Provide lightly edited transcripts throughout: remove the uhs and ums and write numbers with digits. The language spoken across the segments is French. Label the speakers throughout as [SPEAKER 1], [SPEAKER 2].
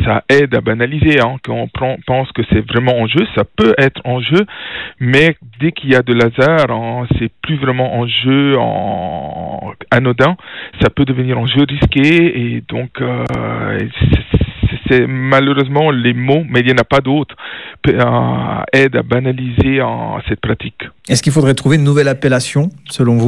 [SPEAKER 1] ça aide à banaliser. Quand on pense que c'est vraiment en jeu, ça peut être en jeu, mais dès qu'il y a de hasard, c'est plus vraiment en jeu anodin. Ça peut devenir un jeu risqué, et donc c'est malheureusement les mots, mais il n'y en a pas d'autres, aident à banaliser cette pratique.
[SPEAKER 2] Est-ce qu'il faudrait trouver une nouvelle appellation, selon vous ?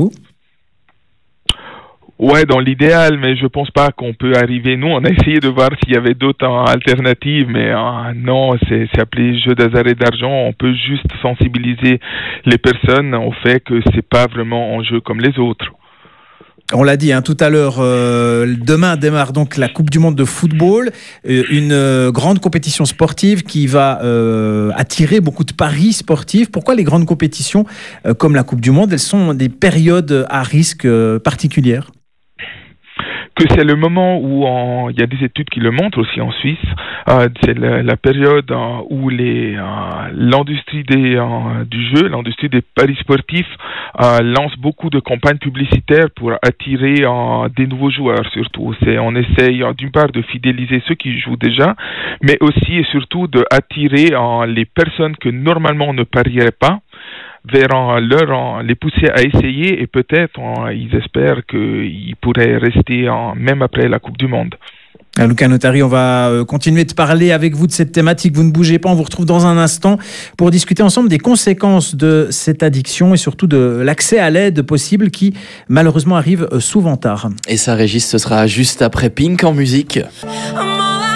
[SPEAKER 1] Ouais, dans l'idéal, mais je pense pas qu'on peut arriver. Nous, on a essayé de voir s'il y avait d'autres alternatives, mais non, c'est appelé jeu d'hasard et d'argent. On peut juste sensibiliser les personnes au fait que c'est pas vraiment un jeu comme les autres.
[SPEAKER 2] On l'a dit tout à l'heure, demain démarre donc la Coupe du Monde de football, une grande compétition sportive qui va attirer beaucoup de paris sportifs. Pourquoi les grandes compétitions comme la Coupe du Monde, elles sont des périodes à risque particulières ?
[SPEAKER 1] Que c'est le moment où il y a des études qui le montrent aussi en Suisse. C'est la période où l'industrie du jeu, l'industrie des paris sportifs lance beaucoup de campagnes publicitaires pour attirer des nouveaux joueurs surtout. On essaye d'une part de fidéliser ceux qui jouent déjà, mais aussi et surtout d'attirer les personnes que normalement on ne parierait pas vers les pousser à essayer, et peut-être ils espèrent qu'ils pourraient rester même après la Coupe du Monde.
[SPEAKER 2] Luca Notari, on va continuer de parler avec vous de cette thématique. Vous ne bougez pas, on vous retrouve dans un instant pour discuter ensemble des conséquences de cette addiction et surtout de l'accès à l'aide possible qui malheureusement arrive souvent tard.
[SPEAKER 3] Et ça, Régis, ce sera juste après Pink en musique.